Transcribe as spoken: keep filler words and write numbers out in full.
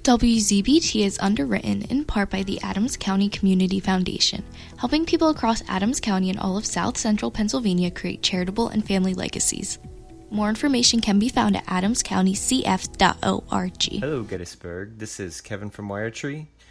W Z B T is underwritten in part by the Adams County Community Foundation, helping people across Adams County and all of South Central Pennsylvania create charitable and family legacies. More information can be found at adams county c f dot org. Hello, Gettysburg. This is Kevin from Wiretree.